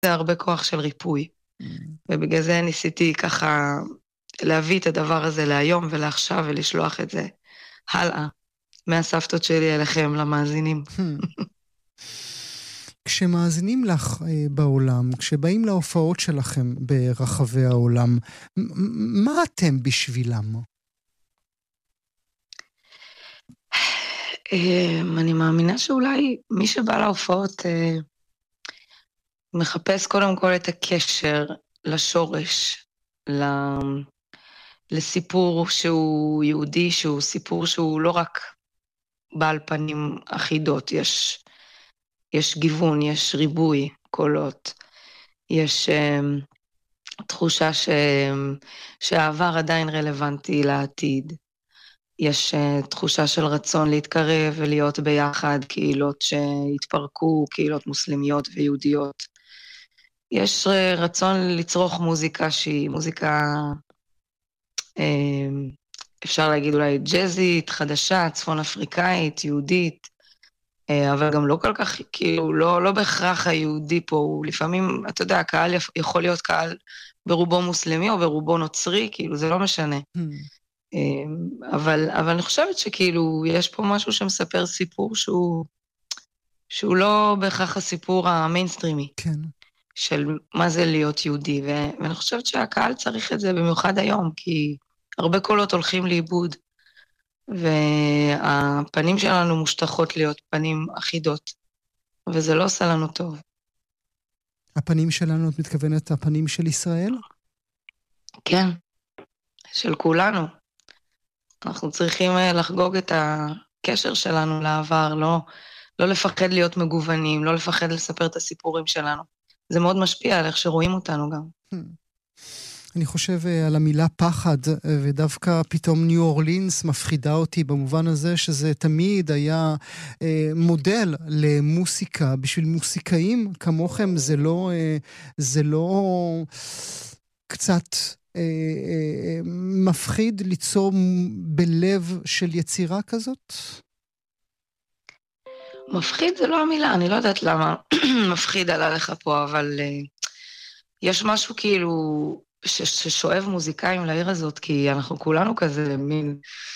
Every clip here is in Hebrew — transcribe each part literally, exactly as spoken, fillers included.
זה הרבה כוח של ריפוי. ובגלל זה ניסיתי ככה להביא את הדבר הזה להיום ולעכשיו ולשלוח את זה הלאה, מהסבתות שלי אליכם, למאזינים. כשמאזינים לך בעולם, כשבאים להופעות שלכם ברחבי העולם, מה אתם בשבילם? אני מאמינה שאולי מי שבא להופעות מחפש קודם כל את הקשר לשורש, לסיפור שהוא יהודי, שהוא סיפור שהוא לא רק בעל פנים אחידות, יש, יש גיוון, יש ריבוי קולות, יש uh, תחושה ש, שהעבר עדיין רלוונטי לעתיד, יש uh, תחושה של רצון להתקרב ולהיות ביחד, קהילות שהתפרקו, קהילות מוסלמיות ויהודיות. יש רצון לצרוך מוזיקה שהיא מוזיקה, אפשר להגיד אולי ג'זית, חדשה, צפון אפריקאית, יהודית, אבל גם לא כל כך, כאילו, לא, לא בהכרח היהודי פה, הוא לפעמים, אתה יודע, הקהל יכול להיות קהל ברובו מוסלמי או ברובו נוצרי, כאילו, זה לא משנה. אבל, אבל אני חושבת שכאילו, יש פה משהו שמספר סיפור שהוא, שהוא לא בהכרח הסיפור המיינסטרימי. כן. של מה זה להיות יהודי, ואני חושבת שהקהל צריך את זה במיוחד היום, כי הרבה קולות הולכים לאיבוד, והפנים שלנו מושטחות להיות פנים אחידות, וזה לא עושה לנו טוב. הפנים שלנו, את מתכוונת, הפנים של ישראל? כן, של כולנו. אנחנו צריכים לחגוג את הקשר שלנו לעבר, לא, לא לפחד להיות מגוונים, לא לפחד לספר את הסיפורים שלנו. זה מאוד משפיע על איך שרואים אותנו גם. אני חושב על המילה פחד, ודווקא פתאום ניו אורלינס מפחידה אותי במובן הזה שזה תמיד היה מודל למוסיקה. בשביל מוסיקאים כמוכם זה לא, זה לא קצת מפחיד ליצור בלב של יצירה כזאת? מפחיד זה לא המילה, אני לא יודעת למה מפחיד עלה לך פה, אבל uh, יש משהו כאילו ש- ששואב מוזיקאים לעיר הזאת, כי אנחנו כולנו כזה מין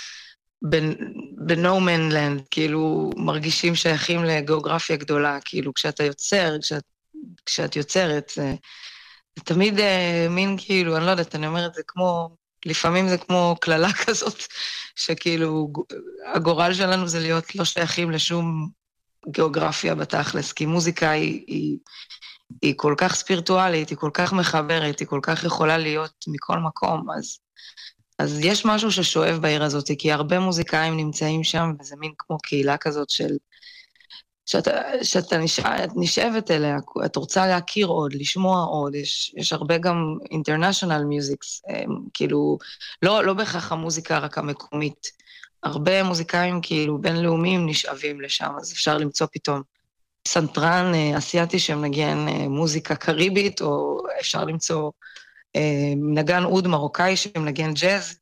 ב-no man land, כאילו מרגישים שייכים לגיאוגרפיה גדולה, כאילו כשאתה יוצר, כשאת, כשאת יוצרת, זה, זה תמיד uh, מין כאילו, אני לא יודעת, אני אומרת, זה כמו, לפעמים זה כמו כללה כזאת, שכאילו הגורל שלנו זה להיות לא שייכים לשום גיאוגרפיה בתכלס, כי מוזיקה היא, היא, היא כל כך ספירטואלית, היא כל כך מחברת, היא כל כך יכולה להיות מכל מקום, אז, אז יש משהו ששואב בעיר הזאת, כי הרבה מוזיקאים נמצאים שם, וזה מין כמו קהילה כזאת של, שאתה, שאתה נשאר, נשאבת אליה, את רוצה להכיר עוד, לשמוע עוד, יש, יש הרבה גם international music, כאילו, לא, לא בהכרח המוזיקה רק המקומית, הרבה מוזיקאים כאילו בינלאומיים נשאבים לשם, אז אפשר למצוא פתאום סנטרן אסיאטי שמנגן מוזיקה קריבית, או אפשר למצוא נגן אוד מרוקאי שמנגן ג'אז,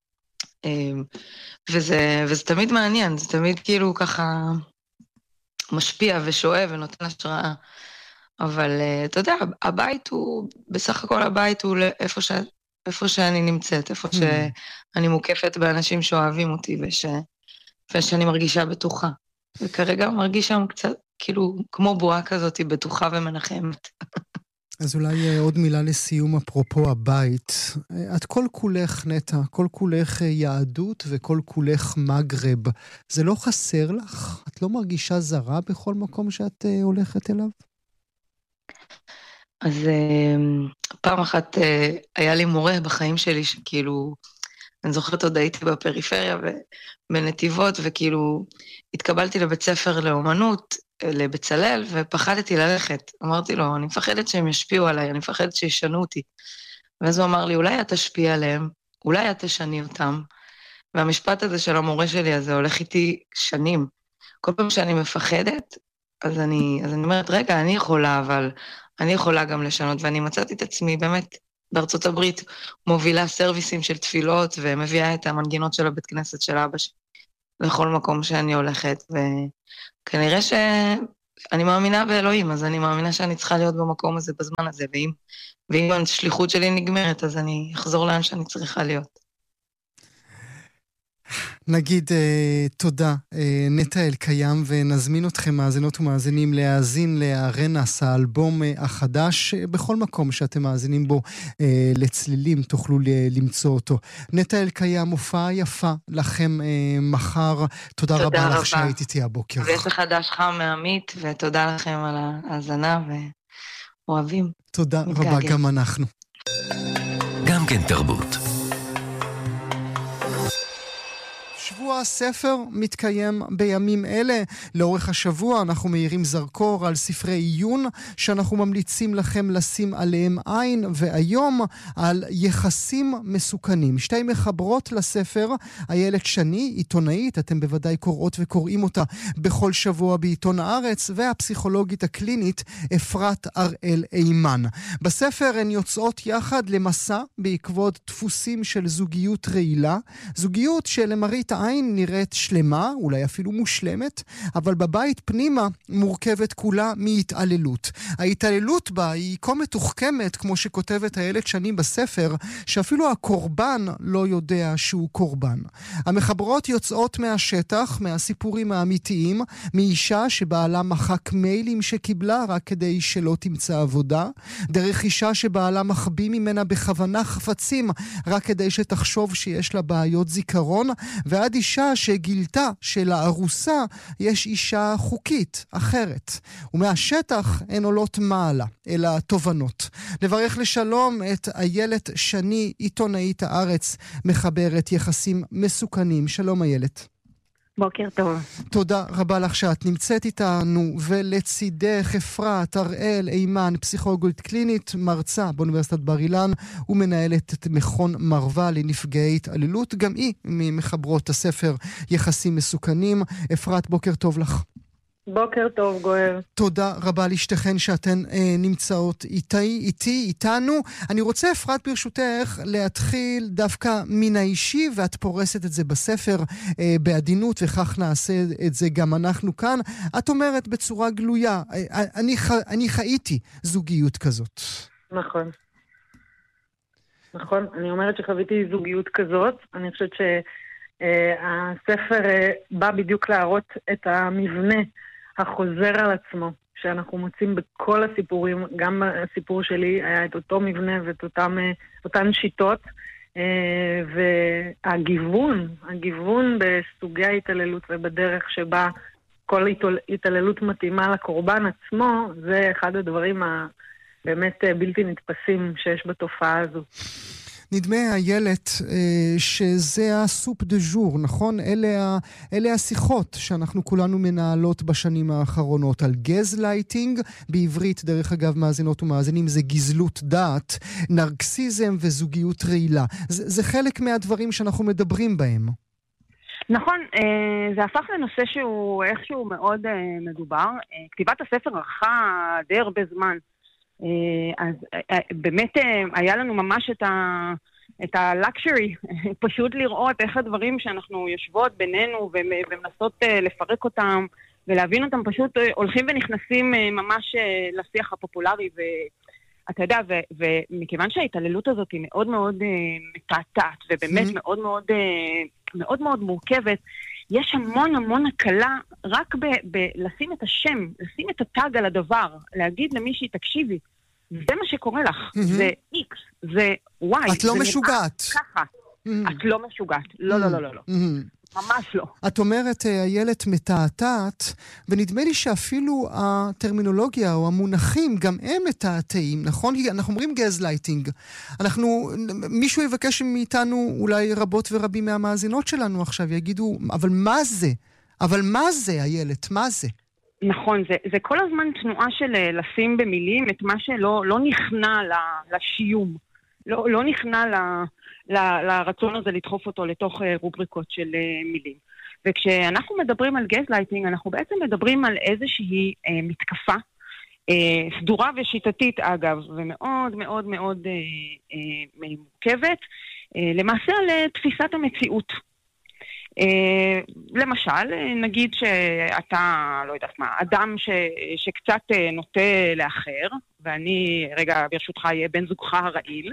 וזה, וזה תמיד מעניין, זה תמיד כאילו ככה משפיע ושואב ונותן השראה, אבל אתה יודע, הבית הוא, בסך הכל הבית הוא איפה ש... איפה שאני נמצאת, איפה שאני מוקפת באנשים שאוהבים אותי, וש... ושאני מרגישה בטוחה. וכרגע מרגיש שם קצת, כאילו, כמו בועה כזאת, בטוחה ומנחמת. אז אולי עוד מילה לסיום, אפרופו הבית. את כל כולך נטע, כל כולך יהדות וכל כולך מגרב. זה לא חסר לך? את לא מרגישה זרה בכל מקום שאת הולכת אליו? אז פעם אחת היה לי מורה בחיים שלי, שכאילו, אני זוכרת עוד הייתי בפריפריה ובנתיבות, וכאילו התקבלתי לבית ספר לאומנות, לבצלל, ופחדתי ללכת. אמרתי לו, אני מפחדת שהם ישפיעו עליי, אני מפחדת שישנו אותי. ואז הוא אמר לי, אולי את תשפיע עליהם, אולי את תשני אותם. והמשפט הזה של המורה שלי, הזה הולך איתי שנים. כל פעם שאני מפחדת, אז אני, אז אני אומרת, רגע, אני יכולה, אבל אני יכולה גם לשנות, ואני מצאתי את עצמי באמת בארצות הברית מובילה סרוויסים של תפילות, ומביאה את המנגינות של הבית כנסת של אבא שלי לכל מקום שאני הולכת, וכנראה ש... אני מאמינה באלוהים, אז אני מאמינה שאני צריכה להיות במקום הזה בזמן הזה, ואם, ואם השליחות שלי נגמרת, אז אני אחזור לאן שאני צריכה להיות. נגיד אה, תודה, אה, נטע אלקיים, ונזמין אתכם מאזינות ומאזינים להאזין לארנס, האלבום אה, החדש, אה, בכל מקום שאתם מאזינים בו אה, לצלילים, תוכלו ל- למצוא אותו. נטע אלקיים, הופעה יפה לכם אה, מחר. תודה, תודה רבה, רבה לך שהיית איתי הבוקר. ויש לך חדש חם מעמית, ותודה לכם על ההאזנה, ואוהבים. תודה מתגעגע. רבה, גם אנחנו. גם כן תרבות. שבוע הספר מתקיים בימים אלה. לאורך השבוע אנחנו מאירים זרקור על ספרי עיון שאנחנו ממליצים לכם לשים עליהם עין, והיום על יחסים מסוכנים. שתי מחברות לספר, איילת שני, עיתונאית, אתם בוודאי קוראות וקוראים אותה בכל שבוע בעיתון הארץ, והפסיכולוגית הקלינית אפרת הראל אימן. בספר הן יוצאות יחד למסע בעקבות דפוסים של זוגיות רעילה, זוגיות שלמראית העין נראית שלמה, אולי אפילו מושלמת, אבל בבית פנימה מורכבת כולה מהתעללות. ההתעללות בה היא כה מתוחכמת, כמו שכותבת איילת שני בספר, שאפילו הקורבן לא יודע שהוא קורבן. המחברות יוצאות מהשטח, מהסיפורים האמיתיים, מאישה שבעלה מחק מיילים שקיבלה רק כדי שלא תמצא עבודה, דרך אישה שבעלה מחביא ממנה בכוונה חפצים רק כדי שתחשוב שיש לה בעיות זיכרון, ועד אישה שגילתה שלארוסה יש אישה חוקית אחרת. ומהשטח הן עולות מעלה, אלא תובנות. לברך לשלום את איילת שני, עיתונאית הארץ, מחברת יחסים מסוכנים. שלום איילת. בוקר טוב. תודה רבה לך שאת נמצאת איתנו, ולצידך אפרת הראל אימן, פסיכולוגית קלינית, מרצה באוניברסיטת בר אילן, ומנהלת את מכון מרווה לנפגעי התעללות, גם היא ממחברות הספר יחסים מסוכנים. אפרת, בוקר טוב לך. בוקר טוב, גואר. תודה רבה לשתיכן שאתן אה, נמצאות איתי, איתי, איתנו. אני רוצה, אפרת, ברשותך, להתחיל דווקא מן האישי, ואת פורסת את זה בספר אה, בעדינות, וכך נעשה את זה גם אנחנו כאן. את אומרת בצורה גלויה, אה, אני, ח, אני חייתי זוגיות כזאת. נכון. נכון, אני אומרת שחוויתי זוגיות כזאת. אני חושבת שהספר אה, בא בדיוק להראות את המבנה החוזר על עצמו, שאנחנו מוצאים בכל הסיפורים. גם בסיפור שלי היה את אותו מבנה ואת אותם, אותן שיטות, והגיוון, הגיוון בסוגי ההתעללות ובדרך שבה כל התעללות מתאימה לקורבן עצמו, זה אחד הדברים הבאמת בלתי נתפסים שיש בתופעה הזו. נדמה איילת שזה הסופ דה ז'ור, נכון? אלה, אלה השיחות שאנחנו כולנו מנהלות בשנים האחרונות על גזלייטינג, בעברית דרך אגב מאזינות ומאזינים זה גזלות דעת, נרקסיזם וזוגיות רעילה. זה, זה חלק מהדברים שאנחנו מדברים בהם. נכון, זה הפך לנושא שהוא איכשהו מאוד מדובר. כתיבת הספר ארכה די הרבה זמן. אז באמת היה לנו ממש את ה את הלקשרי, פשוט לראות איך הדברים שאנחנו יושבות בינינו ומנסות לפרק אותם ולהבין אותם פשוט הולכים ונכנסים ממש לשיח הפופולרי. ואתה יודע, ומכיוון שההתעללות הזאת היא מאוד מאוד מתעתעת ובאמת מאוד מאוד מאוד מאוד מורכבת, יש המון המון הקלה רק בלשים את השם, לשים את הטאג על הדבר, להגיד למישהי, תקשיבי, זה מה שקורה לך, זה X, זה Y. את לא משוגעת. ככה, את לא משוגעת. לא, לא, לא, לא. ממש לא. את אומרת, איילת, מתעתעת, ונדמה לי שאפילו הטרמינולוגיה או המונחים, גם הם מתעתעים, נכון? אנחנו אומרים גזלייטינג. אנחנו, מישהו יבקש מאיתנו, אולי רבות ורבים מהמאזינות שלנו עכשיו, יגידו, אבל מה זה? אבל מה זה, איילת? מה זה? נכון, זה, זה כל הזמן תנועה של לשים במילים את מה שלא לא נכנע לשיום. לא, לא נכנע ל... לרצון הזה לדחוף אותו לתוך רובריקות של מילים. וכשאנחנו מדברים על גזלייטינג, אנחנו בעצם מדברים על איזושהי מתקפה, סדורה ושיטתית אגב, ומאוד מאוד מאוד מורכבת, למעשה על תפיסת המציאות. למשל, נגיד שאתה, לא יודעת מה, אדם ש, שקצת נוטה לאחר, ואני, רגע, ברשותך, יהיה בן זוגך הרעיל,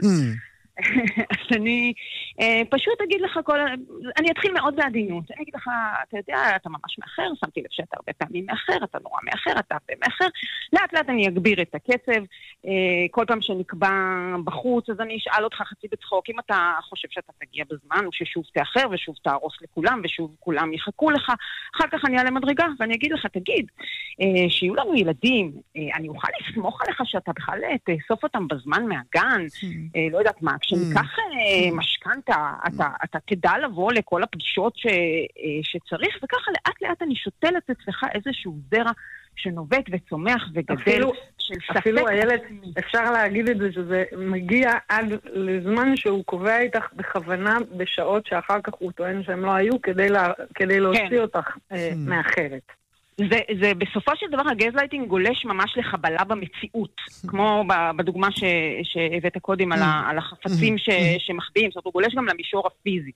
אז אני פשוט אגיד לך כל... אני אתחיל מאוד בעדינות. אני אגיד לך, אתה יודע, אתה ממש מאחר, שמתי לב שאתה הרבה פעמים מאחר, אתה נורא מאחר, אתה הרבה מאחר. לאט לאט אני אגביר את הקצב. כל פעם שנקבע בחוץ, אז אני אשאל אותך חצי בצחוק, אם אתה חושב שאתה תגיע בזמן, או ששוב תאחר, ושוב תהרוס לכולם, ושוב כולם יחכו לך. אחר כך אני אעלה מדרגה, ואני אגיד לך, תגיד, שיהיו לנו ילדים, אני אוכל לסמוך עליך שאתה בכלל תאסוף אותם בזמן מהגן, לא יודעת מה, כשניקח משכנתה, אתה, אתה תדע לבוא לכל הפגישות ש, שצריך, וככה לאט לאט אני שותלת אצלך איזשהו זרע שנובט וצומח וגדל אפילו, של ספק. אפילו הילד, אפשר להגיד את זה, שזה מגיע עד לזמן שהוא קובע איתך בכוונה בשעות שאחר כך הוא טוען שהם לא היו, כדי, לה, כדי להוציא כן. אותך אה, מאחרת. זה, זה בסופו של דבר הגזלייטינג גולש ממש לחבלה במציאות, כמו בדוגמה ש, שהבאת קודם על, ה, על החפצים ש, שמחביאים, זאת אומרת, הוא גולש גם למישור הפיזי.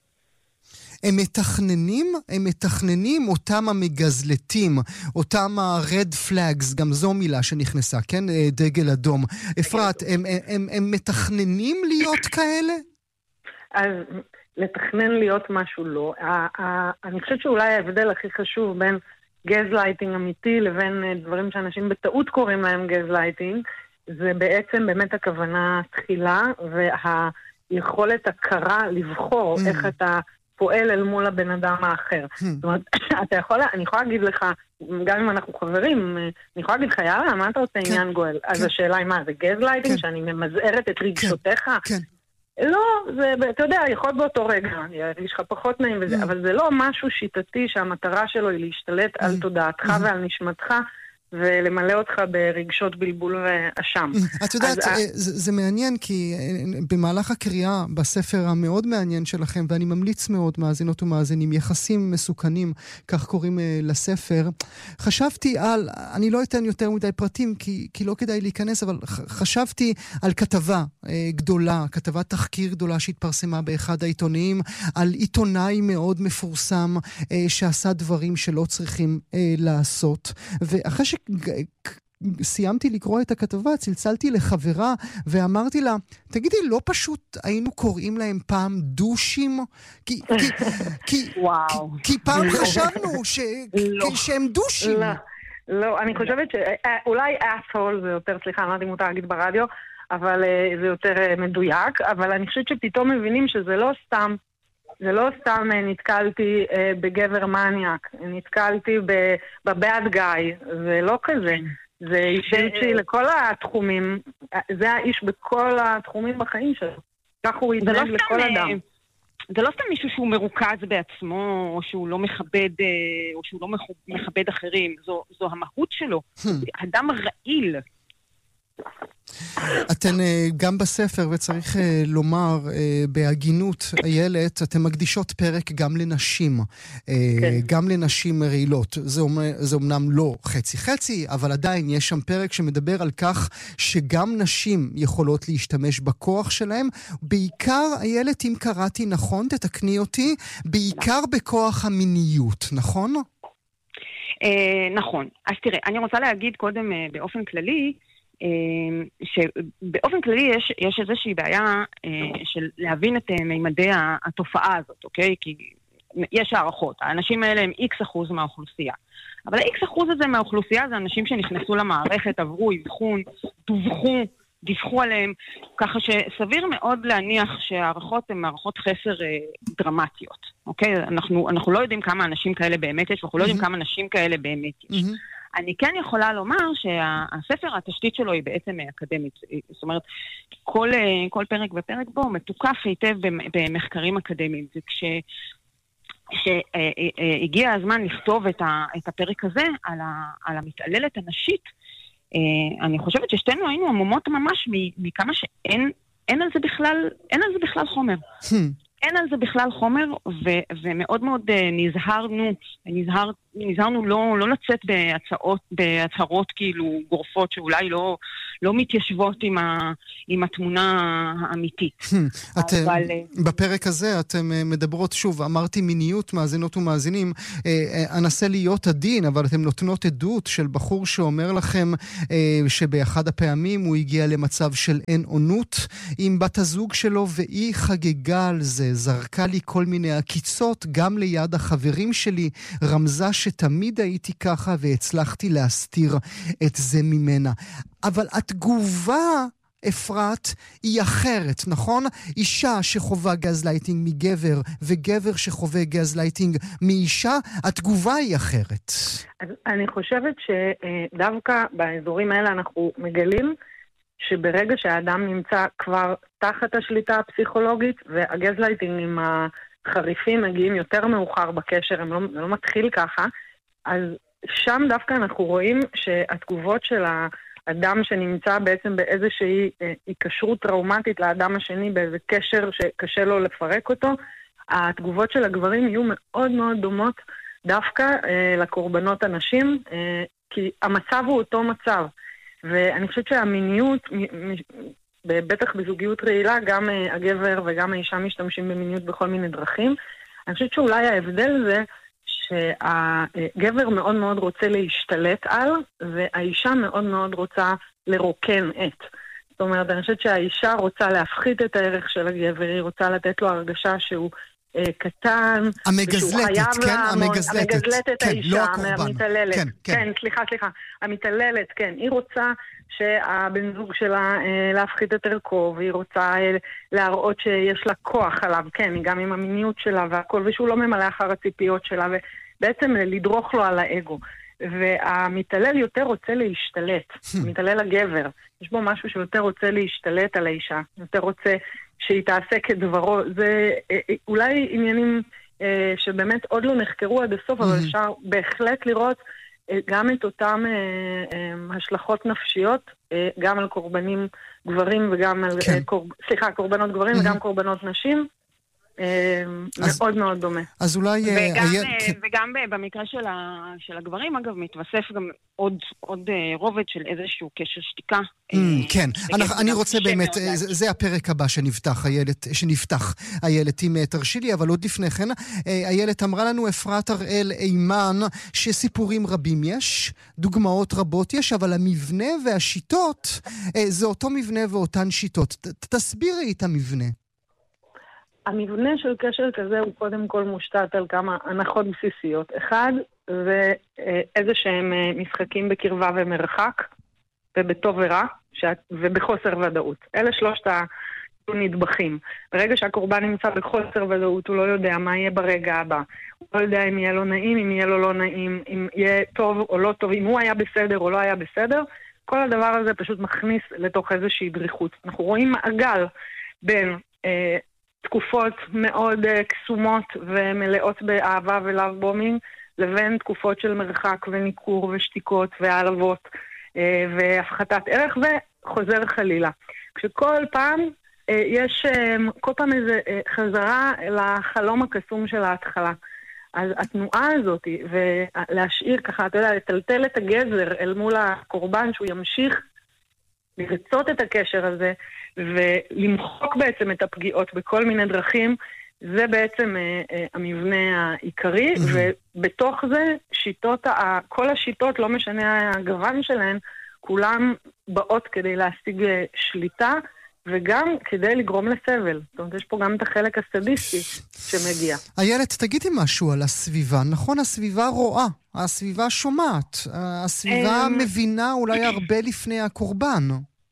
הם מתכננים, הם מתכננים אותם המגזלתים, אותם ה-red flags, גם זו מילה שנכנסה, כן? דגל אדום. אפרת, הם, הם, הם, הם מתכננים להיות כאלה? אז לתכנן להיות משהו לא. אני חושבת שאולי ההבדל הכי חשוב בין גזלייטינג אמיתי לבין דברים שאנשים בטעות קוראים להם גזלייטינג, זה בעצם באמת הכוונה תחילה והיכולת הכרה לבחור mm. איך אתה פועל אל מול הבן אדם האחר. Mm. זאת אומרת, אתה יכול, אני יכולה להגיד לך, גם אם אנחנו חברים, אני יכולה להגיד לך, יאללה, מה אתה רוצה עניין גואל? אז השאלה היא מה, זה גזלייטינג שאני ממזערת את רגשותיך? כן. לא, זה, אתה יודע, יכול באותו רגע, יש לך פחות נעים וזה, אבל זה לא משהו שיטתי שהמטרה שלו היא להשתלט על תודעתך ועל נשמתך, ולמלא אותך ברגשות בלבול ואשם. את יודעת, זה מעניין, כי במהלך הקריאה בספר המאוד מעניין שלכם, ואני ממליץ מאוד מאזינות ומאזינים, יחסים מסוכנים, כך קוראים לספר, חשבתי על, אני לא אתן יותר מדי פרטים, כי, כי לא כדאי להיכנס, אבל חשבתי על כתבה גדולה, כתבת תחקיר גדולה שהתפרסמה באחד העיתונאים, על עיתונאי מאוד מפורסם, שעשה דברים שלא צריכים לעשות, ואחרי ש... סיימתי לקרוא את הכתבה, צלצלתי לחברה ואמרתי לה, תגידי, לא פשוט היינו קוראים להם פעם דושים? כי, כי, כי, וואו. כי, כי פעם חשבנו ש, לא. שהם דושים. לא, לא, אני חושבת שאולי אסהול זה יותר, סליחה, אני לא יודעת אם מותר להגיד ברדיו, אבל זה יותר מדויק, אבל אני חושבת שפתאום מבינים שזה לא סתם, זה לא סתם נתקלתי אה, בגבר מניאק, נתקלתי בבאד גאי, זה לא כזה. זה אישיות שהיא לכל התחומים, זה האיש בכל התחומים בחיים שלו. כך הוא יתנהג לכל אדם. זה לא סתם מישהו שהוא מרוכז בעצמו, או שהוא לא מכבד, או שהוא לא מכבד אחרים. זו, זו המהות שלו. אדם רעיל. אתן גם בספר, וצריך לומר בהגינות, איילת, אתן מקדישות פרק גם לנשים, כן. גם לנשים רעילות. זה, זה אומנם לא חצי-חצי, אבל עדיין יש שם פרק שמדבר על כך שגם נשים יכולות להשתמש בכוח שלהם, בעיקר, איילת, אם קראתי נכון, תתקני אותי, בעיקר בכוח המיניות, נכון? נכון. אז תראה, אני רוצה להגיד קודם באופן כללי, שבאופן כללי יש, יש איזושהי בעיה של להבין את מימדי התופעה הזאת, אוקיי? כי יש הערכות. האנשים האלה הם איקס אחוז מהאוכלוסייה. אבל ה-איקס אחוז הזה מהאוכלוסייה זה אנשים שנכנסו למערכת, עברו, אבחון, דווחו, דיווחו עליהם, ככה שסביר מאוד להניח שהערכות הן מערכות חסר דרמטיות, אוקיי? אנחנו, אנחנו לא יודעים כמה אנשים כאלה באמת יש, ואנחנו לא יודעים כמה אנשים כאלה באמת יש. אני כן יכולה לומר שהספר, התשתית שלו היא בעצם אקדמית. זאת אומרת, כל, כל פרק ופרק בו מתוקף היטב במחקרים אקדמיים. וכש, שהגיע הזמן לכתוב את, ה, את הפרק הזה על, ה, על המתעללת הנשית, אני חושבת ששתינו היינו עמומות ממש מכמה שאין אין על זה בכלל, אין על זה בכלל חומר. אין על זה בכלל חומר, ו, ומאוד מאוד נזהרנו, נזהר, נזהרנו לא, לא לצאת בהצעות, בהצהרות כאילו גורפות שאולי לא, לא מתיישבות עם, ה, עם התמונה האמיתית. אתם, אבל... בפרק הזה אתם מדברות, שוב, אמרתי מיניות, מאזינות ומאזינים, אנסה להיות עדין, אבל אתם נותנות עדות של בחור שאומר לכם שבאחד הפעמים הוא הגיע למצב של אין עונות עם בת הזוג שלו, והיא חגגה על זה, זרקה לי כל מיני עקיצות, גם ליד החברים שלי, רמזה שתמיד הייתי ככה והצלחתי להסתיר את זה ממנה. אבל התגובה, אפרת, היא אחרת, נכון? אישה שחובה גזלייטינג מגבר וגבר שחווה גזלייטינג מאישה, התגובה היא אחרת. אז אני חושבת שדווקא באזורים האלה אנחנו מגלים שברגע שהאדם נמצא כבר תחת השליטה הפסיכולוגית, והגזלייטינגים החריפים מגיעים יותר מאוחר בקשר, הם לא, לא מתחיל ככה, אז שם דווקא אנחנו רואים שהתגובות של האדם שנמצא בעצם באיזושהי היקשרות טראומטית לאדם השני, באיזה קשר שקשה לו לפרק אותו, התגובות של הגברים יהיו מאוד מאוד דומות דווקא אה, לקורבנות הנשים, אה, כי המצב הוא אותו מצב. ואני חושבת שהמיניות, בטח בזוגיות רעילה, גם הגבר וגם האישה משתמשים במיניות בכל מיני דרכים. אני חושבת שאולי ההבדל זה שהגבר מאוד מאוד רוצה להשתלט על, והאישה מאוד מאוד רוצה לרוקן את. זאת אומרת, אני חושבת שהאישה רוצה להפחית את הערך של הגבר, היא רוצה לתת לו הרגשה שהוא קטן, המגזלתת, כן, המגזלתת, המגזלתת האישה, לא הקורבן. המתעללת, כן, כן. כן, סליחה, סליחה, המתעללת, כן, היא רוצה שהבן זוג שלה להפחית את ערכו, והיא רוצה להראות שיש לה כוח עליו, כן, היא גם עם המיניות שלה והכל, ושהוא לא ממלא אחר הציפיות שלה, ובעצם לדרוך לו על האגו. והמתעלל יותר רוצה להשתלט, המתעלל הגבר, יש בו משהו שיותר רוצה להשתלט על האישה, יותר רוצה שהיא תעשה כדברו. זה אולי עניינים אה, שבאמת עוד לא נחקרו עד הסוף, אבל אפשר בהחלט לראות אה, גם את אותם אה, אה, השלכות נפשיות, אה, גם על קורבנים גברים וגם על, כן. אה, קור... סליחה, קורבנות גברים וגם קורבנות נשים. אז, מאוד מאוד דומה. אז אולי... וגם, היה... וגם במקרה של, ה, של הגברים, אגב, מתווסף גם עוד, עוד רובד של איזשהו קשר שתיקה. Mm, כן, אני, אני רוצה באמת, זה, זה הפרק הבא שנפתח, איילת, שנפתח, איילת, אם תרשי לי, אבל עוד לפני כן, איילת אמרה לנו, אפרת הראל אימן, שסיפורים רבים יש, דוגמאות רבות יש, אבל המבנה והשיטות, זה אותו מבנה ואותן שיטות. ת, תסבירי את המבנה. המבנה של קשר כזה הוא קודם כל מושתת על כמה הנחות בסיסיות. אחד, זה איזה שהם משחקים בקרבה ומרחק, ובטוב ורע, ובחוסר ודאות. אלה שלושת הנדבכים. ברגע שהקורבן נמצא בחוסר ודאות, הוא לא יודע מה יהיה ברגע הבא. הוא לא יודע אם יהיה לו נעים, אם יהיה לו לא נעים, אם יהיה טוב או לא טוב, אם הוא היה בסדר או לא היה בסדר. כל הדבר הזה פשוט מכניס לתוך איזושהי דריכות. אנחנו רואים מעגל בין... אה, תקופות מאוד uh, קסומות ומלאות באהבה ולאב בומינג, לבין תקופות של מרחק וניכור ושתיקות והעלבות uh, והפחתת ערך וחוזר חלילה. כשכל פעם uh, יש uh, כל פעם איזו uh, חזרה לחלום הקסום של ההתחלה. אז התנועה הזאת, ולהשאיר ככה, אתה יודע, לטלטל את הגזר אל מול הקורבן שהוא ימשיך לרצות את הקשר הזה, ולמחוק בעצם את הפגיעות בכל מיני דרכים, זה בעצם אה, אה, המבנה העיקרי, ובתוך זה שיטות, ה- כל השיטות, לא משנה הגוון שלהן, כולם באות כדי להשיג שליטה, וגם כדי לגרום לסבל. זאת אומרת, יש פה גם את החלק הסדיסטי שמגיע. איילת, תגידי משהו על הסביבה. נכון, הסביבה רואה, הסביבה שומעת, הסביבה מבינה אולי הרבה לפני הקורבן.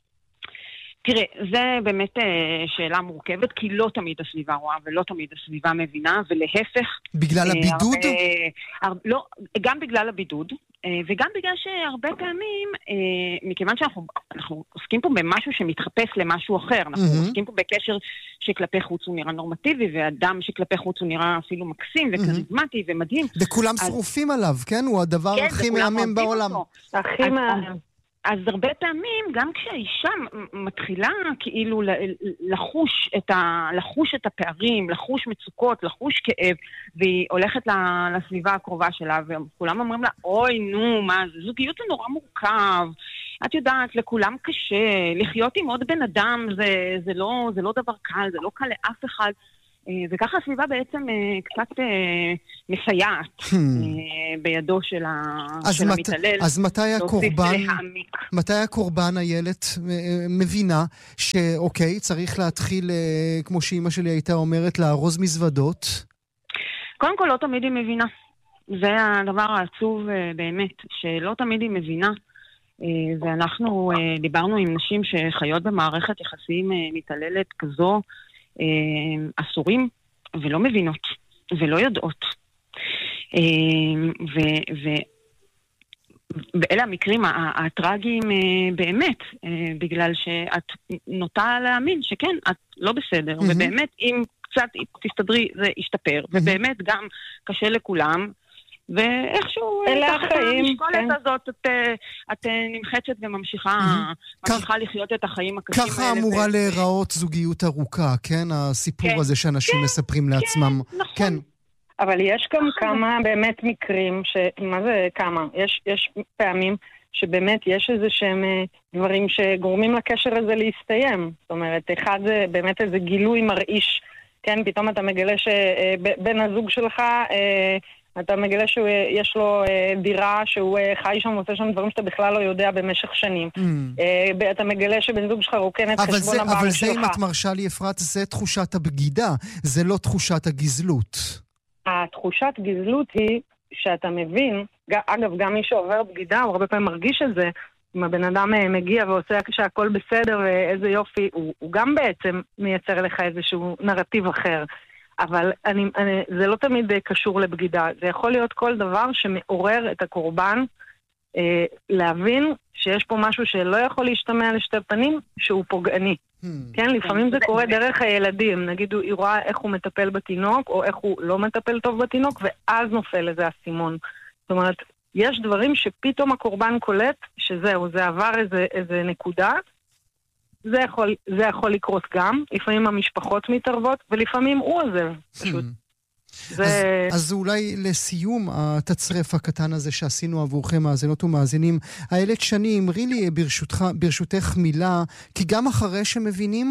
תראה, זה באמת שאלה מורכבת, כי לא תמיד הסביבה רואה ולא תמיד הסביבה מבינה, ולהפך... בגלל הבידוד? הרבה, הרבה, לא, גם בגלל הבידוד, וגם בגלל שהרבה פעמים, מכיוון שאנחנו אנחנו עוסקים פה במשהו שמתחפש למשהו אחר, אנחנו mm-hmm. עוסקים פה בקשר שכלפי חוץ הוא נראה נורמטיבי, ואדם שכלפי חוץ הוא נראה אפילו מקסים וכריזמטי ומדהים. וכולם אז... שרופים עליו, כן? הוא הדבר כן, הכי מהמם בעולם. הכי מהמם. אז הרבה פעמים, גם כשהאישה מתחילה כאילו לחוש את, ה, לחוש את הפערים, לחוש מצוקות, לחוש כאב, והיא הולכת לסביבה הקרובה שלה, וכולם אומרים לה, אוי, נו, מה, זוגיות זה נורא מורכב, את יודעת, לכולם קשה, לחיות עם עוד בן אדם זה, זה, לא, זה לא דבר קל, זה לא קל לאף אחד, וככה הסביבה בעצם קצת מסייעת בידו של המתעלל. אז מתי הקורבן, מתי הקורבן הילד מבינה שאוקיי, צריך להתחיל, כמו שאמא שלי הייתה אומרת, לארוז מזוודות? קודם כל לא תמיד היא מבינה. זה הדבר העצוב באמת, שלא תמיד היא מבינה. ואנחנו דיברנו עם נשים שחיות במערכת יחסים מתעללת כזו, אסורים ולא מבינות ולא יודעות, ואלה המקרים הטרגיים באמת, בגלל שאת נוטה להאמין שכן, את לא בסדר, ובאמת אם קצת תסתדרי זה ישתפר, ובאמת גם קשה לכולם, ואיכשהו תחת המשקולת הזאת את, את נמחצת וממשיכה ממשיכה לחיות את החיים הקשים האלה. ככה אמורה להיראות זוגיות ארוכה, כן? הסיפור הזה שאנשים מספרים לעצמם. כן, אבל יש גם כמה באמת מקרים, מה זה כמה? יש, יש פעמים שבאמת יש איזה שהם דברים שגורמים לקשר הזה להסתיים. זאת אומרת, אחד זה באמת איזה גילוי מרעיש, כן? פתאום אתה מגלה שבן הזוג שלך אתה מגלה שיש לו דירה, שהוא חי שם ועושה שם דברים שאתה בכלל לא יודע במשך שנים. אתה מגלה שבן זוג שלך רוקן את חשבון הבנק שלך. אבל זה, אם את מרשה לי, אפרת, זה תחושת הבגידה, זה לא תחושת הגזלות. התחושת גזלות היא שאתה מבין, אגב, גם מי שעובר בגידה, הוא הרבה פעמים מרגיש את זה, אם הבן אדם מגיע ועושה שהכל בסדר ואיזה יופי, הוא, הוא גם בעצם מייצר לך איזשהו נרטיב אחר. אבל אני, אני, זה לא תמיד קשור לבגידה. זה יכול להיות כל דבר שמעורר את הקורבן אה, להבין שיש פה משהו שלא יכול להשתמע לשתי פנים, שהוא פוגעני. Hmm. כן, לפעמים זה קורה דרך הילדים. נגיד, היא רואה איך הוא מטפל בתינוק, או איך הוא לא מטפל טוב בתינוק, ואז נופל איזה הסימון. זאת אומרת, יש דברים שפתאום הקורבן קולט, שזהו, זה עבר איזה, איזה נקודה, זה יכול, זה יכול לקרות גם, לפעמים המשפחות מתערבות, ולפעמים הוא עוזב, פשוט. זה... אז, אז אולי לסיום התצרף הקטן הזה שעשינו עבורכם, מאזינות ומאזינים, איילת שני, אמרי לי ברשותך, ברשותך מילה, כי גם אחרי שמבינים,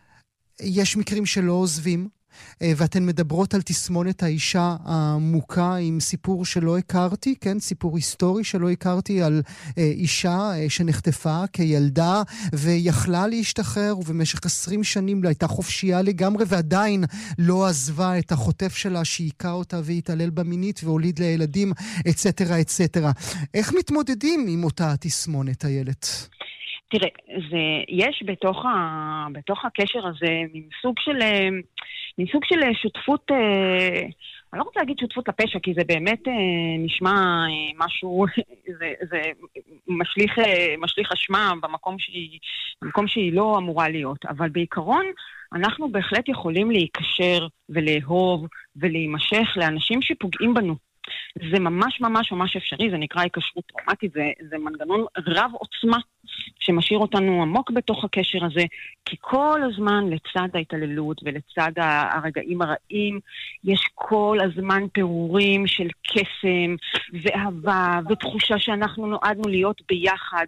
יש מקרים שלא עוזבים, ואתן מדברות על תסמונת האישה המוכה עם סיפור שלא הכרתי, כן? סיפור היסטורי שלא הכרתי על אישה שנחטפה כילדה ויכלה להשתחרר, ובמשך עשרים שנים לא הייתה חופשייה לגמרי, ועדיין לא עזבה את החוטף שלה שהיכה אותה והתעלל במינית והוליד לילדים, אצטרה, אצטרה. איך מתמודדים עם אותה תסמונת, איילת? תראה, זה, יש בתוך, ה, בתוך הקשר הזה מין סוג של... מסוג של שותפות, אה, אני לא רוצה להגיד שותפות לפשע, כי זה באמת אה, נשמע אה, משהו, זה, זה משליך, אה, משליך אשמה במקום שהיא, במקום שהיא לא אמורה להיות. אבל בעיקרון, אנחנו בהחלט יכולים להיקשר ולאהוב ולהימשך לאנשים שפוגעים בנו. זה ממש ממש ממש אפשרי, זה נקרא היקשרות טראומטית, זה, זה מנגנון רב עוצמה שמשאיר אותנו עמוק בתוך הקשר הזה, כי כל הזמן לצד ההתעללות ולצד הרגעים הרעים, יש כל הזמן פירורים של קסם ואהבה ותחושה שאנחנו נועדנו להיות ביחד,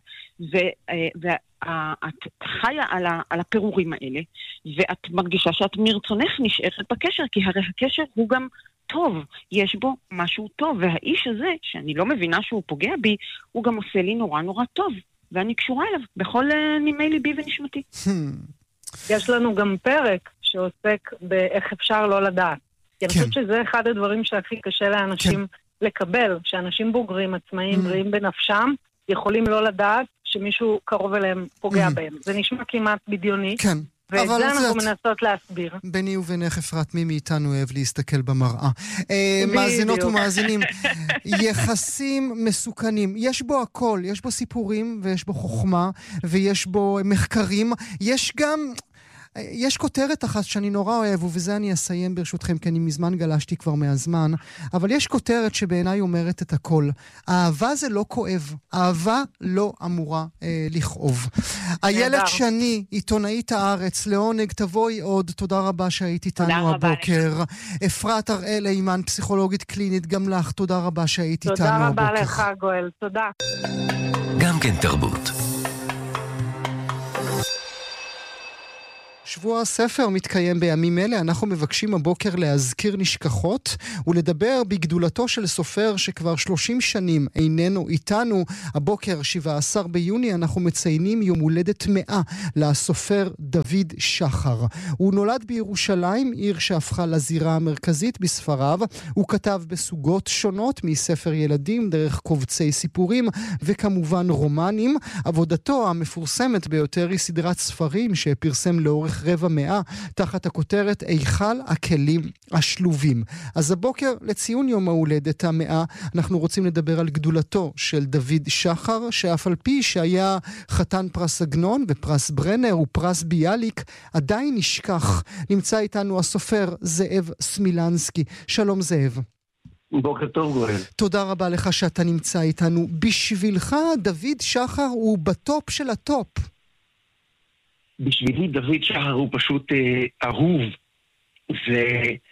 ואת חיה על, ה, על הפירורים האלה, ואת מרגישה שאת מרצונך נשארת בקשר, כי הרי הקשר הוא גם טוב, יש בו משהו טוב, והאיש הזה, שאני לא מבינה שהוא פוגע בי, הוא גם עושה לי נורא נורא טוב, ואני קשורה אליו בכל נימי ליבי ונשמתי. יש לנו גם פרק שעוסק באיך אפשר לא לדעת. כי אני חושבת שזה אחד הדברים שהכי קשה לאנשים לקבל, שאנשים בוגרים, עצמאים, בריאים בנפשם, יכולים לא לדעת שמישהו קרוב אליהם פוגע בהם. זה נשמע כמעט בדיוני. כן. ואת זה אנחנו מנסות להסביר. ביני ובינך, אפרת, מי מאיתנו אוהב להסתכל במראה. מאזינות ומאזינים, יחסים מסוכנים. יש בו הכל, יש בו סיפורים ויש בו חוכמה ויש בו מחקרים. יש גם יש כותרת אחת שאני נורא אוהב, ובזה אני אסיים ברשותכם, כי אני מזמן גלשתי כבר מהזמן, אבל יש כותרת שבעיניי אומרת את הכל. אהבה זה לא כואב. אהבה לא אמורה אה, לכאוב. איילת שני, עיתונאית הארץ, לעונג, תבואי עוד. תודה רבה שהיית איתנו הבוקר. אפרת הראל אימן, פסיכולוגית קלינית, גם לך. תודה רבה שהיית איתנו הבוקר. תודה רבה לך, גואל. תודה. גם כן תרבות. שבוע הספר מתקיים בימים אלה. אנחנו מבקשים הבוקר להזכיר נשכחות ולדבר בגדולתו של סופר שכבר שלושים שנים איננו איתנו. הבוקר, שבעה עשר ביוני, אנחנו מציינים יום הולדת מאה לסופר דוד שחר. הוא נולד בירושלים, עיר שהפכה לזירה המרכזית בספריו. הוא כתב בסוגות שונות, מספר ילדים דרך קובצי סיפורים וכמובן רומנים. עבודתו המפורסמת ביותר היא סדרת ספרים שפרסם לאורך רבע מאה תחת הכותרת היכל הכלים השלובים. אז הבוקר לציון יום ההולדת המאה אנחנו רוצים לדבר על גדולתו של דוד שחר, שאף על פי שהיה חתן פרס עגנון ופרס ברנר ופרס ביאליק עדיין נשכח. נמצא איתנו הסופר זאב סמילנסקי. שלום זאב. בוקר טוב גואל. תודה רבה לך שאתה נמצא איתנו. בשבילך דוד שחר הוא בטופ של הטופ. בשבילי דוד שחר הוא פשוט אה, אהוב. זה,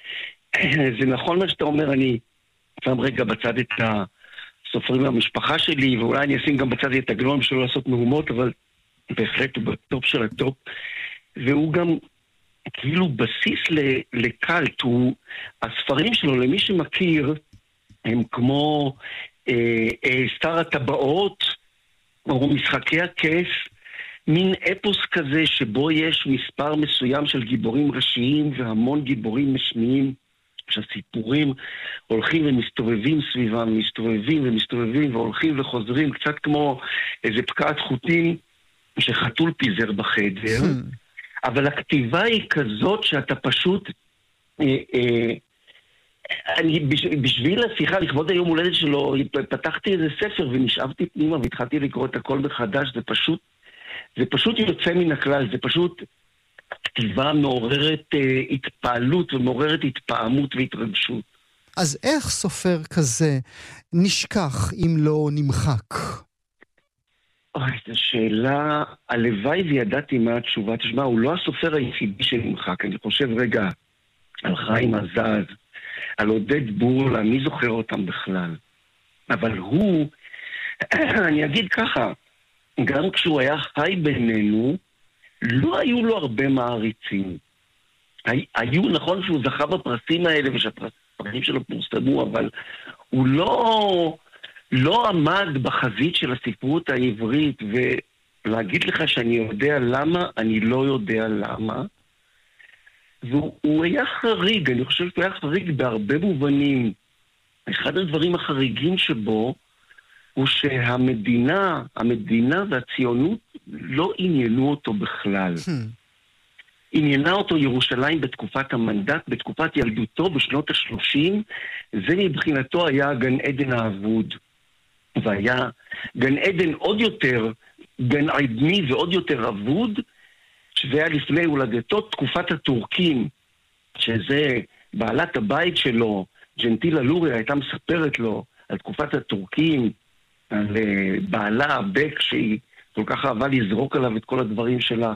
זה נכון מה שאתה אומר, אני שם רגע בצד את הסופרים מהמשפחה שלי, ואולי אני אשים גם בצד את עגנון בשביל לעשות מהומות, אבל בהחלט הוא בטופ של הטופ. והוא גם כאילו בסיס לקלט. הוא, הספרים שלו, למי שמכיר, הם כמו אה, אה, סטאר הטבעות, או משחקי הכס, מין אפוס כזה שבו יש מספר מסוים של גיבורים ראשיים והמון גיבורים משניים, שהסיפורים הולכים ומסתובבים סביבם, מסתובבים ומסתובבים והולכים וחוזרים, קצת כמו איזה פקעת חוטים שחתול פיזר בחדר. אבל הכתיבה היא כזאת שאתה פשוט... אה, אה, אני, בשביל השיחה, לכבוד היום הולדת שלו, פתחתי איזה ספר ונשאבתי פנימה והתחלתי לקרוא את הכל מחדש. זה פשוט זה פשוט יוצא מן הכלל, זה פשוט כתיבה מעוררת אה, התפעלות ומעוררת התפעמות והתרגשות. אז איך סופר כזה נשכח אם לא נמחק? אוי, זו שאלה, הלוואי וידעתי מה התשובה. תשמע, הוא לא הסופר היחידי שנמחק. אני חושב רגע על חיים עזז, על עודד בורלה, מי זוכר אותם בכלל? אבל הוא, אני אגיד ככה, גם כשהוא היה חי בינינו, לא היו לו הרבה מעריצים. היו, נכון שהוא זכה בפרסים האלה ושהפרסים שלו פורסמו, אבל הוא לא, לא עמד בחזית של הספרות העברית, ולהגיד לך שאני יודע למה, אני לא יודע למה. והוא היה חריג, אני חושב שהוא היה חריג בהרבה מובנים. אחד הדברים החריגים שבו, הוא שהמדינה, המדינה והציונות לא עניינו אותו בכלל. עניינה אותו ירושלים בתקופת המנדט, בתקופת ילדותו בשנות ה-שלושים, זה מבחינתו היה גן עדן האבוד. והיה גן עדן עוד יותר, גן עדני ועוד יותר אבוד, שזה היה לפני הולדתו, תקופת הטורקים, שזה בעלת הבית שלו, ג'נטילה לוריה, הייתה מספרת לו על תקופת הטורקים, על בעלה, בק, שהיא כל כך אהבה לזרוק עליו את כל הדברים שלה.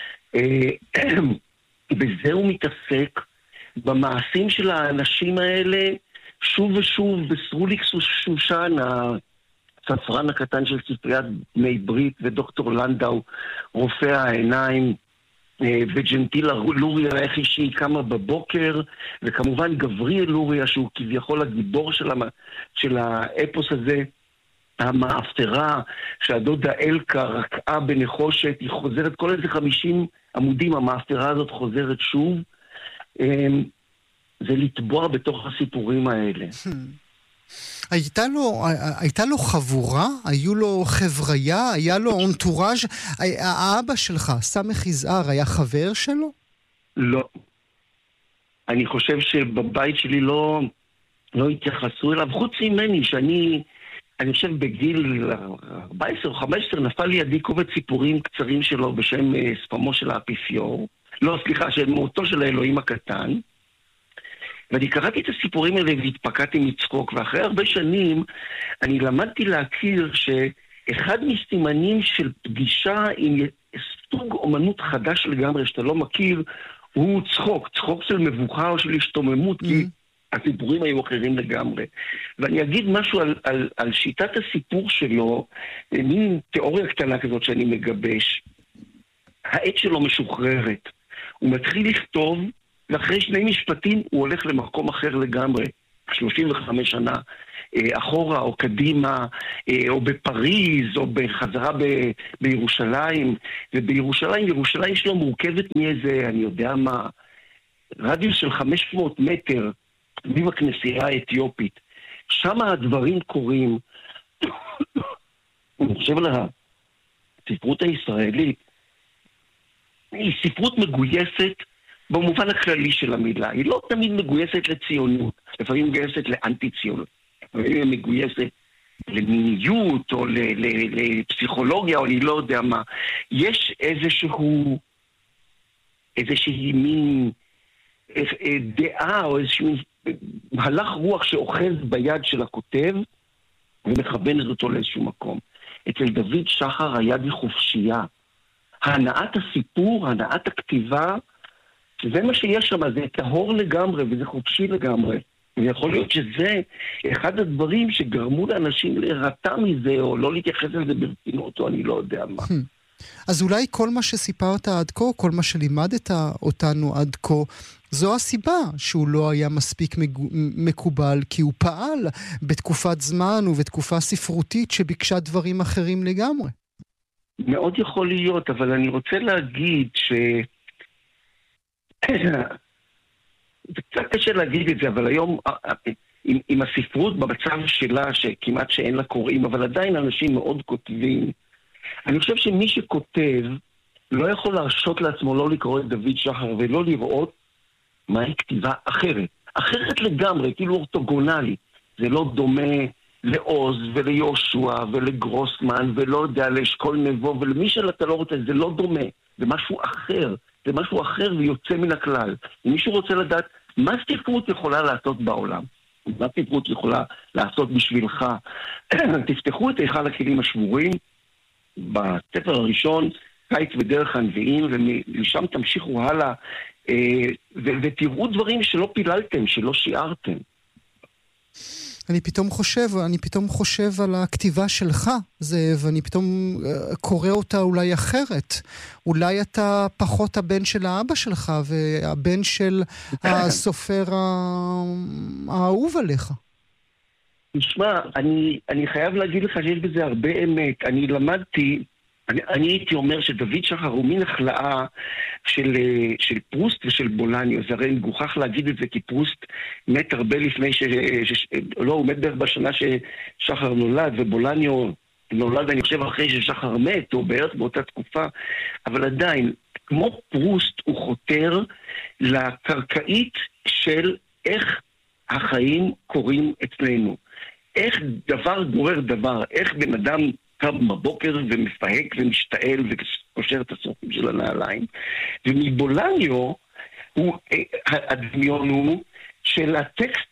בזה הוא מתעסק, במעשים של האנשים האלה, שוב ושוב, בסרוליק שושן, הספרן הקטן של ספריית בני ברית, ודוקטור לנדאו, רופא העיניים, וג'נטילה לוריה, איך שהיא קמה בבוקר, וכמובן גבריאל לוריה, שהוא כביכול הגיבור של, המ... של האפוס הזה, המאפתרה שהדודה אלקה רקעה בנחושת, היא חוזרת כל איזה חמישים עמודים, המאפתרה הזאת חוזרת שוב. זה לטבוע בתוך הסיפורים האלה. הייתה לו, הייתה לו חבורה? היו לו חבריה? היה לו אונטוראז'? האבא שלך, סמך יזהר, היה חבר שלו? לא. אני חושב שבבית שלי לא, לא התייחסו אליו, חוץ ממני, שאני... אני חושב בגיל ארבע עשרה או חמש עשרה נפל לידי קובץ סיפורים קצרים שלו בשם ספמו של האפיפיור. לא, סליחה, של מותו של האלוהים הקטן. ואני קראתי את הסיפורים האלה והתפקעתי מצחוק, ואחרי הרבה שנים אני למדתי להכיר שאחד מסימנים של פגישה עם סוג אומנות חדש לגמרי שאתה לא מכיר, הוא צחוק, צחוק של מבוכה או של השתוממות, mm-hmm. כי הסיפורים היו אחרים לגמרי. ואני אגיד משהו על, על, על שיטת הסיפור שלו, מין תיאוריה קטנה כזאת שאני מגבש. העת שלו משוחררת. הוא מתחיל לכתוב, ואחרי שני משפטים הוא הולך למקום אחר לגמרי, שלושים וחמש שנה אחורה או קדימה, או בפריז, או בחזרה ב, בירושלים. ובירושלים, ירושלים שלו מורכבת מאיזה, אני יודע מה, רדיוס של חמש מאות מטר, סביב הכנסייה האתיופית. שם הדברים קורים. אני חושב על הספרות הישראלית, היא ספרות מגויסת במובן הכללי של המילה. היא לא תמיד מגויסת לציונות, לפעמים מגויסת לאנטי-ציונות. לפעמים היא מגויסת למיניות או לפסיכולוגיה או אני לא יודע מה. יש איזשהו, איזושהי מין דעה או איזשהו מהלך רוח שאוחז ביד של הכותב ומכוון אותו לאיזשהו מקום. אצל דוד שחר היד היא חופשייה. הנעת הסיפור, הנעת הכתיבה, זה מה שיש שם, זה טהור לגמרי וזה חופשי לגמרי. ויכול להיות שזה אחד הדברים שגרמו לאנשים להירתע מזה או לא להתייחס לזה ברצינות או אני לא יודע מה. אז אולי כל מה שסיפרת עד כה, כל מה שלימדת אותנו עד כה, זו הסיבה שהוא לא היה מספיק מקובל, כי הוא פעל בתקופת זמן ובתקופה ספרותית שביקשה דברים אחרים לגמרי. מאוד יכול להיות, אבל אני רוצה להגיד ש... זה קצת קשה להגיד את זה, אבל היום עם, עם הספרות במצב שלה, שכמעט שאין לה קוראים, אבל עדיין אנשים מאוד כותבים, אני חושב שמי שכותב לא יכול להרשות לעצמו לא לקרוא את דוד שחר ולא לראות מהי כתיבה אחרת. אחרת לגמרי, כאילו אורתוגונלי. זה לא דומה לעוז וליהושע ולגרוסמן ולא יודע לאשכול נבו ולמי שאתה לא רוצה, זה לא דומה. זה משהו אחר. זה משהו אחר ויוצא מן הכלל. אם מישהו רוצה לדעת מה ספרות יכולה לעשות בעולם, מה ספרות יכולה לעשות בשבילך, תפתחו את היכל הכלים השבורים, בספר הראשון, קיץ ודרך הנביאים, ומשם תמשיכו הלאה, ותראו דברים שלא פיללתם, שלא שיערתם. אני פתאום חושב, אני פתאום חושב על הכתיבה שלך, זאב, אני פתאום קורא אותה אולי אחרת. אולי אתה פחות הבן של האבא שלך, והבן של הסופר האהוב עליך. תשמע, אני, אני חייב להגיד לך שיש בזה הרבה אמת. אני למדתי, אני, אני הייתי אומר שדוד שחר הוא מין החלאה של, של פרוסט ושל בולניו. זה הרי מגוחך להגיד את זה, כי פרוסט מת הרבה לפני ש... ש לא, הוא מת בערך בשנה ששחר נולד, ובולניו נולד, אני חושב, אחרי ששחר מת, או בערך באותה תקופה. אבל עדיין, כמו פרוסט, הוא חותר לקרקעית של איך החיים קורים אצלנו. איך דבר גורר דבר, איך בן אדם קם בבוקר ומפהק ומשתעל וקושר את הסופים של הנעליים. ומבולניו, הוא, הדמיון הוא של הטקסט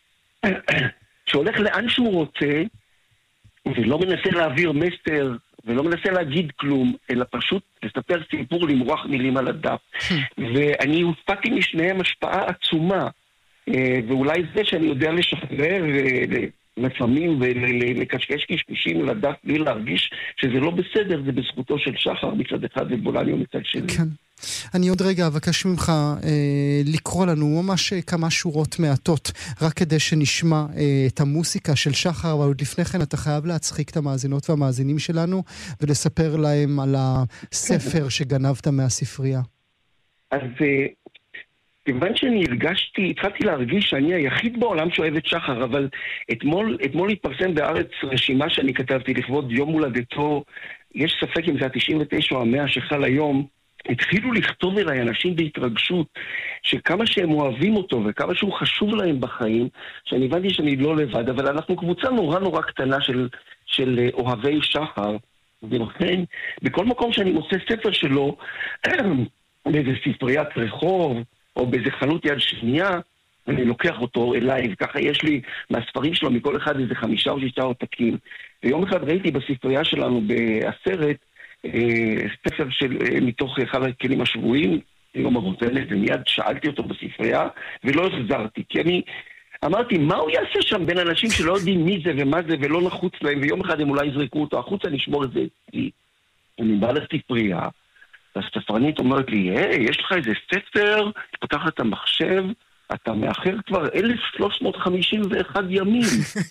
שהולך לאן שהוא רוצה, ולא מנסה להעביר מסר, ולא מנסה להגיד כלום, אלא פשוט לספר סיפור, למרוח מילים על הדף. ואני הופעתי משניהם השפעה עצומה, ואולי זה שאני יודע לשחרר לפעמים ולקשקש קשקשים לדף בלי להרגיש שזה לא בסדר, זה בזכותו של שחר מצד אחד ובולניו מצד שני. כן. אני עוד רגע אבקש ממך אה, לקרוא לנו ממש כמה שורות מעטות, רק כדי שנשמע אה, את המוסיקה של שחר, אבל עוד לפני כן אתה חייב להצחיק את המאזינות והמאזינים שלנו, ולספר להם על הספר שגנבת מהספרייה. אז אה, כיוון שאני הרגשתי, התחלתי להרגיש שאני היחיד בעולם שאוהב את שחר, אבל אתמול, אתמול התפרסם בארץ רשימה שאני כתבתי לכבוד יום הולדתו, יש ספק אם זה ה-תשעים ותשע או המאה שחל היום, התחילו לכתוב אליי אנשים בהתרגשות, שכמה שהם אוהבים אותו וכמה שהוא חשוב להם בחיים, שאני הבנתי שאני לא לבד, אבל אנחנו קבוצה נורא נורא קטנה של, של אוהבי שחר, ולכן בכל מקום שאני מוצא ספר שלו, באיזה ספריית רחוב, או באיזה חנות יד שנייה, אני לוקח אותו אליי, וככה יש לי מהספרים שלו, מכל אחד איזה חמישה או שישה עותקים. ויום אחד ראיתי בספרייה שלנו בעשרת, אה, ספר של, אה, מתוך אחד הכלים השבועים, יום הרוזנת, ומיד שאלתי אותו בספרייה, ולא החזרתי, כי אני אמרתי, מה הוא יעשה שם בין אנשים שלא יודעים מי זה ומה זה, ולא נחוץ להם, ויום אחד הם אולי יזרקו אותו החוצה, נשמור את זה אצלי. אני בא לספרייה, והספרנית אומרת לי, היי, יש לך איזה ספר, פתח את המחשב, אתה מאחר כבר אלף שלוש מאות חמישים ואחד ימים.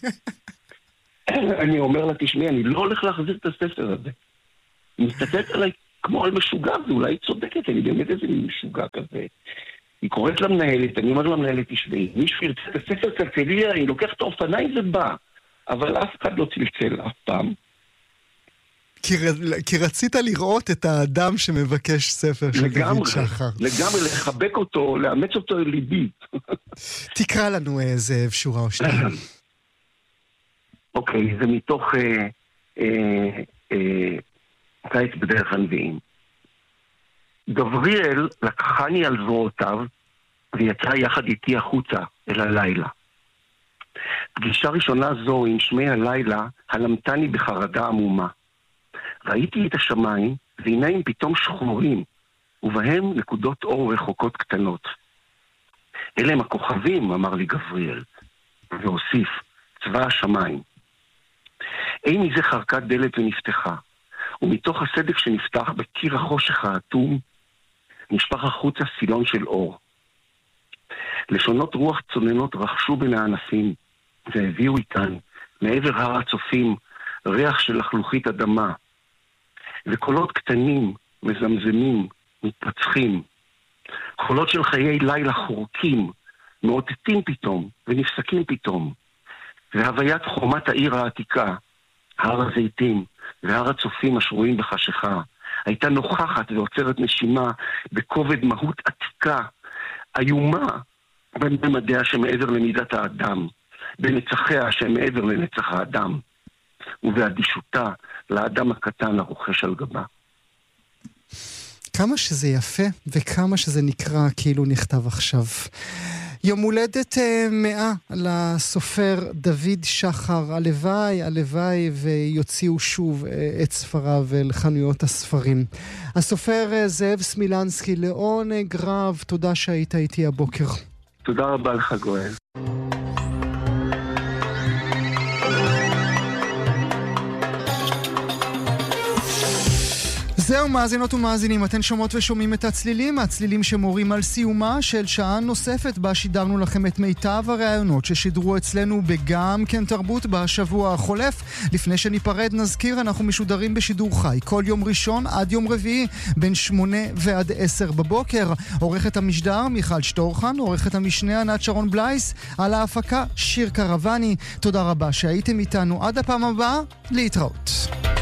אני אומר לה, תשמעי, אני לא הולך להחזיר את הספר הזה. היא מסתכלת עליי כמו על משוגע, ואולי היא צודקת, אני באמת איזה משוגע כזה. היא קוראת למנהלת, אני אומר למנהלת, תשמעי, מישהו ירצה את הספר צלצלי, אני לוקח את האופניים ובא. אבל אף אחד לא צלצל אף פעם. כי, כי רצית לראות את האדם שמבקש ספר של דוד שחר. לגמרי, לחבק אותו, לאמץ אותו אל ליבי. תקרא לנו זאב שורה או שתיים. אוקיי, זה מתוך קיץ בדרך הנביאים. גבריאל לקחני על זרועותיו ויצא יחד איתי החוצה אל הלילה. פגישה ראשונה זו עם שמי הלילה הלמתני בחרדה עמומה. ראיתי את השמיים, והנה הם פתאום שחורים, ובהם נקודות אור רחוקות קטנות. אלה הם הכוכבים, אמר לי גבריאל, והוסיף, צבא השמיים. אי מזה חרקה דלת ונפתחה, ומתוך הסדק שנפתח בקיר החושך האטום, נשפך החוצה סילון של אור. לשונות רוח צוננות רחשו בין הענפים, והביאו איתן, מעבר הר הצופים, ריח של לחלוכית אדמה, וקולות קטנים, מזמזמים, מתפצחים. קולות של חיי לילה חורקים, מאותתים פתאום, ונפסקים פתאום. והוויית חומת העיר העתיקה, הר הזיתים, והר הצופים השרויים בחשיכה, הייתה נוכחת ועוצרת נשימה בכובד מהות עתיקה, איומה, במדיה שמעבר למידת האדם, בנצחיה שמעבר לנצח האדם, ובאדישותה לאדם הקטן הרוכש על גבה. כמה שזה יפה וכמה שזה נקרא כאילו נכתב עכשיו. יום הולדת מאה לסופר דוד שחר, הלוואי, הלוואי ויוציאו שוב את ספריו אל חנויות הספרים. הסופר זאב סמילנסקי, לעונג רב, תודה שהיית איתי הבוקר. תודה רבה לך גואל. זהו מאזינות ומאזינים, אתן שומעות ושומעים את הצלילים, הצלילים שמורים על סיומה של שעה נוספת בה שידרנו לכם את מיטב הרעיונות ששידרו אצלנו בגם כן תרבות בשבוע החולף. לפני שניפרד נזכיר, אנחנו משודרים בשידור חי כל יום ראשון עד יום רביעי בין שמונה ועד עשר בבוקר. עורכת המשדר מיכל שטורחן, עורכת המשנה ענת שרון בלייס, על ההפקה שיר קרבני. תודה רבה שהייתם איתנו, עד הפעם הבאה, להתראות.